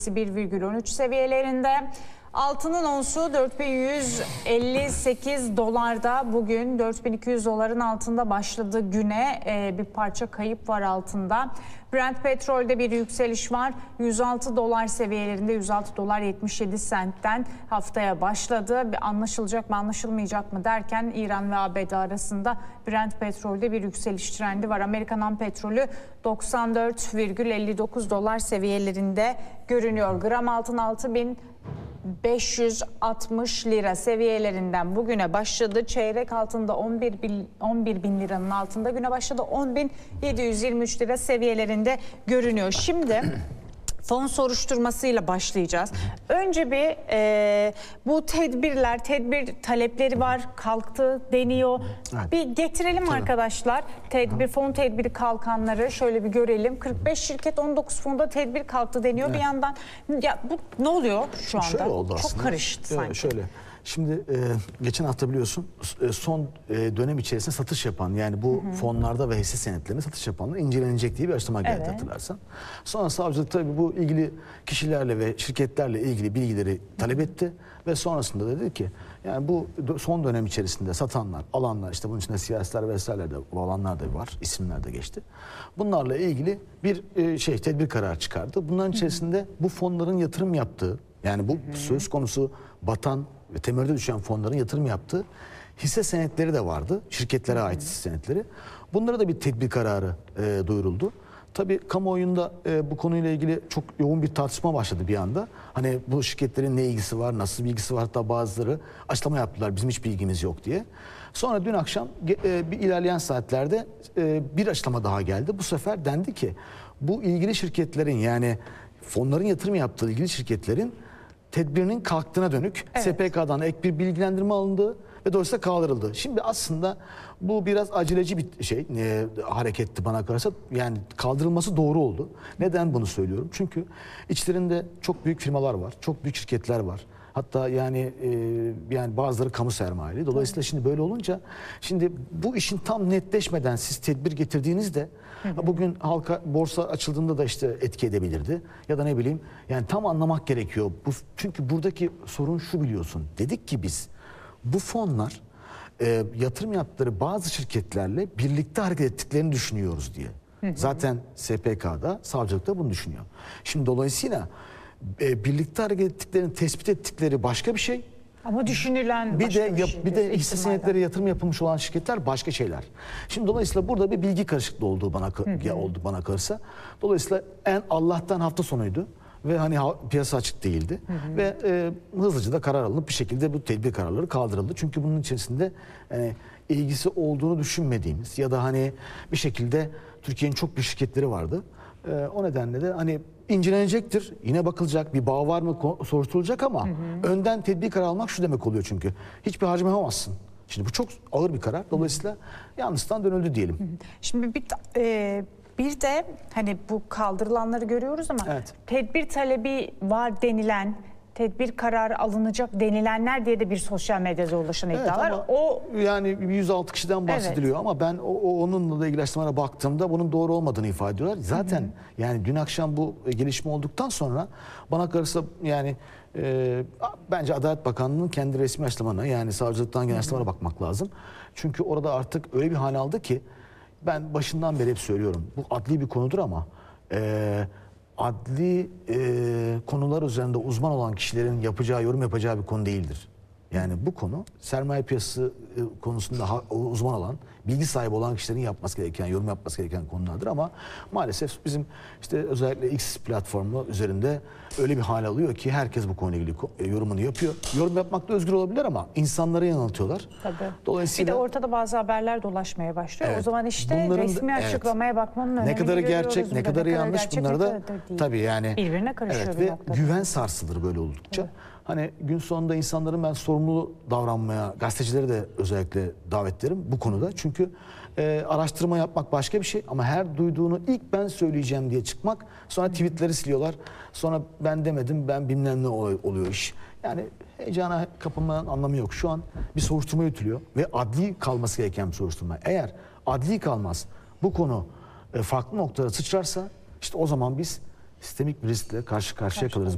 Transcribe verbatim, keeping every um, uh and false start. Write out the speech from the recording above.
bir virgül on üç seviyelerinde. Altının onsu dört bin yüz elli sekiz dolarda, bugün dört bin iki yüz doların altında başladı güne. Ee, bir parça kayıp var altında. Brent petrolde bir yükseliş var. yüz altı dolar seviyelerinde, yüz altı dolar yetmiş yedi sentten haftaya başladı. Bir anlaşılacak mı anlaşılmayacak mı derken İran ve A B D arasında Brent petrolde bir yükseliş trendi var. Amerikan ham petrolü doksan dört virgül elli dokuz dolar seviyelerinde görünüyor. Gram altın altı bin beş yüz altmış lira seviyelerinden bugüne başladı. Çeyrek altında on bir bin liranın altında güne başladı. on bin yedi yüz yirmi üç lira seviyelerinde görünüyor. Şimdi fon soruşturmasıyla başlayacağız. Önce bir e, bu tedbirler, tedbir talepleri var, kalktı deniyor. Evet. Bir getirelim Tabii. arkadaşlar. Tedbir, fon tedbiri kalkanları şöyle bir görelim. kırk beş şirket, on dokuz fonda tedbir kalktı deniyor. Evet. Bir yandan ya bu ne oluyor şu anda? Şöyle oldu aslında. Çok karıştı sanki. Şöyle. Şimdi e, geçen hafta biliyorsun e, son e, dönem içerisinde satış yapan, yani bu hı hı. fonlarda ve hisse senetlerine satış yapanlar incelenecek diye bir açıklama geldi, evet. hatırlarsan. Sonra savcılık tabii bu ilgili kişilerle ve şirketlerle ilgili bilgileri talep etti ve sonrasında dedi ki yani bu son dönem içerisinde satanlar, alanlar, işte bunun içinde siyasiler vesaireler de olanlar da var, isimler de geçti. Bunlarla ilgili bir e, şey tedbir kararı çıkardı. Bunların içerisinde hı hı. bu fonların yatırım yaptığı, yani bu hı hı. söz konusu batan ve temerrüde düşen fonların yatırım yaptığı hisse senetleri de vardı. Şirketlere ait hisse senetleri. Bunlara da bir tedbir kararı e, duyuruldu. Tabii kamuoyunda e, bu konuyla ilgili çok yoğun bir tartışma başladı bir anda. Hani bu şirketlerin ne ilgisi var, nasıl bir ilgisi var, hatta bazıları açıklama yaptılar, bizim hiç bilgimiz yok diye. Sonra dün akşam e, bir ilerleyen saatlerde e, bir açıklama daha geldi. Bu sefer dendi ki bu ilgili şirketlerin, yani fonların yatırım yaptığı ilgili şirketlerin tedbirinin kalktığına dönük evet. S P K'dan ek bir bilgilendirme alındı ve dolayısıyla kaldırıldı. Şimdi aslında bu biraz aceleci bir şey, e, hareketti bana kalırsa. Yani kaldırılması doğru oldu. Neden bunu söylüyorum? Çünkü içlerinde çok büyük firmalar var, çok büyük şirketler var. Hatta yani e, yani bazıları kamu sermayeli. Dolayısıyla şimdi böyle olunca, şimdi bu işin tam netleşmeden siz tedbir getirdiğinizde hı hı. bugün halka borsa açıldığında da işte etki edebilirdi. Ya da ne bileyim, yani tam anlamak gerekiyor. Bu, çünkü buradaki sorun şu, biliyorsun. Dedik ki biz bu fonlar e, yatırım yaptıkları bazı şirketlerle birlikte hareket ettiklerini düşünüyoruz diye. Hı hı. Zaten S P K'da, savcılıkta bunu düşünüyor. Şimdi dolayısıyla e, birlikte hareket ettiklerini tespit ettikleri başka bir şey. Ama düşünülen bir başka de bir yap, şey. Bir de hisse senetleri yatırım yapılmış olan şirketler başka şeyler. Şimdi dolayısıyla burada bir bilgi karışıklığı olduğu bana hı hı. oldu bana kalırsa. Dolayısıyla en Allah'tan hafta sonuydu ve hani piyasa açık değildi hı hı. ve e, hızlıca da karar alınıp bir şekilde bu tedbir kararları kaldırıldı. Çünkü bunun içerisinde e, ilgisi olduğunu düşünmediğimiz ya da hani bir şekilde Türkiye'nin çok büyük şirketleri vardı. E, o nedenle de hani incelenecektir. Yine bakılacak, bir bağ var mı soruşturulacak ama hı hı. önden tedbir kararı almak şu demek oluyor çünkü. Hiçbir harcama yapamazsın. Şimdi bu çok ağır bir karar. Dolayısıyla yanlıştan dönüldü diyelim. Hı hı. Şimdi bir e, bir de hani bu kaldırılanları görüyoruz ama evet. tedbir talebi var denilen, tedbir kararı alınacak denilenler diye de bir sosyal medyada ulaşan evet, iddialar. O yani yüz altı kişiden bahsediliyor evet. ama ben o, onunla da ilgili açıklamalara baktığımda bunun doğru olmadığını ifade ediyorlar. Zaten hı hı. yani dün akşam bu gelişme olduktan sonra bana kalırsa yani e, bence Adalet Bakanlığı'nın kendi resmi açıklamalarına, yani savcılıktan gelen açıklamalara bakmak lazım. Çünkü orada artık öyle bir hal aldı ki, ben başından beri hep söylüyorum, bu adli bir konudur ama e, adli e, konular üzerinde uzman olan kişilerin yapacağı, yorum yapacağı bir konu değildir. Yani bu konu sermaye piyasası e, konusunda ha, uzman olan, bilgi sahibi olan kişilerin yapması gereken, yorum yapması gereken konulardır ama maalesef bizim işte özellikle X platformu üzerinde öyle bir hal alıyor ki herkes bu konuyla ilgili e, yorumunu yapıyor. Yorum yapmakta özgür olabilir ama insanları yanıltıyorlar. Tabii. Dolayısıyla bir de ortada bazı haberler dolaşmaya başlıyor. Evet. O zaman işte bunların, resmi açıklamaya evet. bakmanın önemini ne kadarı gerçek, ne kadarı yanlış, bunları da tabii yani birbirine karışıyor. Evet, ve noktada. Güven sarsılır böyle oldukça. Evet. Hani gün sonunda insanların ben sorumlu davranmaya, gazetecileri de özellikle davet ederim bu konuda. Çünkü e, araştırma yapmak başka bir şey ama her duyduğunu ilk ben söyleyeceğim diye çıkmak, sonra tweetleri siliyorlar. Sonra ben demedim, ben bilmem ne oluyor iş. Yani heyecana kapılmanın anlamı yok. Şu an bir soruşturma yürütülüyor ve adli kalması gereken bir soruşturma. Eğer adli kalmaz, bu konu e, farklı noktalara sıçrarsa işte o zaman biz sistemik bir riskle karşı karşıya kalırız.